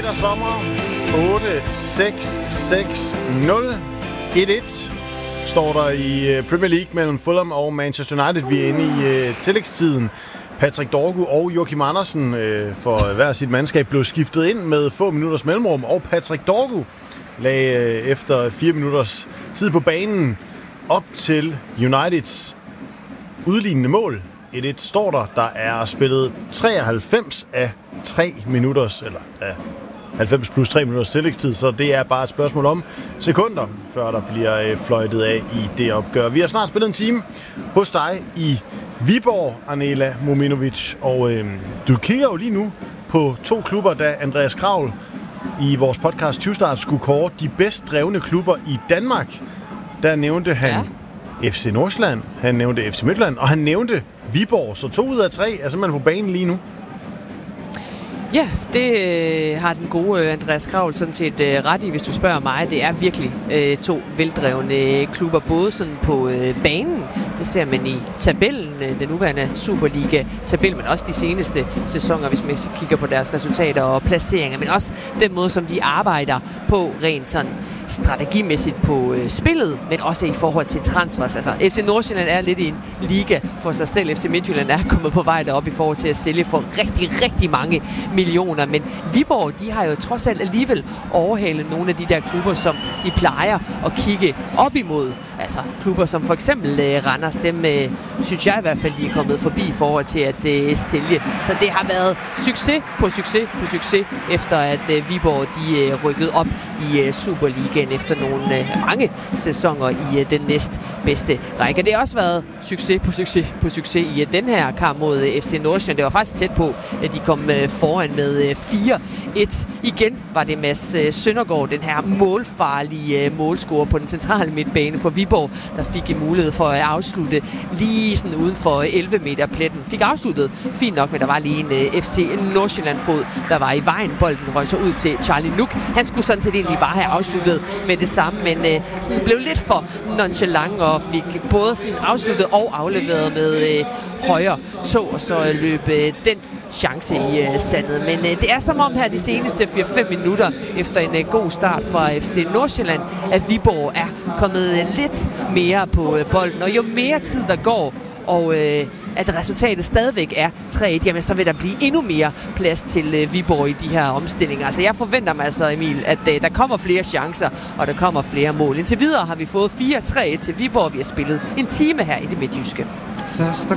sommer. 8-6-6-0. 1-1 står der i Premier League mellem Fulham og Manchester United. Vi er inde i tillægstiden. Patrick Dorgu og Joachim Andersen for hver sit mandskab blev skiftet ind med få minutters mellemrum, og Patrick Dorgu lagde efter 4 minutters tid på banen op til Uniteds udlignende mål. 1-1 står der. Der er spillet 93 af 3 minutters, eller af 90 plus 3 minutters tillægstid, så det er bare et spørgsmål om sekunder, før der bliver fløjtet af i det opgør. Vi har snart spillet en time hos dig i Viborg, Arnela Mominovic, og du kigger jo lige nu på 2 klubber, da Andreas Kravl i vores podcast 20-start skulle kåre de bedst drevne klubber i Danmark. Der nævnte han FC Nordsjælland, han nævnte FC Midtjylland, og han nævnte Viborg, så 2 ud af 3 er simpelthen på banen lige nu. Ja, det har den gode Andreas Kravl sådan set ret i, hvis du spørger mig. Det er virkelig 2 veldrevne klubber, både sådan på banen, det ser man i tabellen, den nuværende Superliga-tabel, men også de seneste sæsoner, hvis man kigger på deres resultater og placeringer, men også den måde, som de arbejder på rent sådan strategimæssigt på spillet, men også i forhold til transfers. Altså, FC Nordsjælland er lidt i en liga for sig selv. FC Midtjylland er kommet på vej derop i forhold til at sælge for rigtig, rigtig mange millioner. Men Viborg, de har jo trods alt alligevel overhalet nogle af de der klubber, som de plejer at kigge op imod. Altså klubber som for eksempel Randers, dem synes jeg i hvert fald, de er kommet forbi i forhold til at sælge. Så det har været succes på succes på succes, efter at Viborg de rykkede op i Superligaen efter nogle mange sæsoner i den næst bedste række. Det har også været succes på succes på succes i den her kamp mod FC Nordsjælland. Det var faktisk tæt på, at de kom foran med 4-1. Igen var det Mads Søndergaard, den her målfarlige målscorer på den centrale midtbane for Viborg, der fik en mulighed for at afslutte lige sådan uden for 11 meter pletten. Fik afsluttet fint nok, men der var lige en FC Nordsjælland-fod, der var i vejen. Bolden røg så ud til Charlie Nuk. Han skulle sådan set egentlig bare have afsluttet med det samme, men sådan blev lidt for nonchalant og fik både sådan afsluttet og afleveret med højre tog, og så løb den chance i sandet. Men det er som om her de seneste 4-5 minutter efter en god start fra FC Nordsjælland, at Viborg er kommet lidt mere på bolden, og jo mere tid der går, og at resultatet stadigvæk er 3-1, jamen så vil der blive endnu mere plads til Viborg i de her omstillinger. Altså jeg forventer mig altså, Emil, at der kommer flere chancer, og der kommer flere mål. Indtil videre har vi fået 4-3 til Viborg. Vi har spillet en time her i det midtjyske. Først der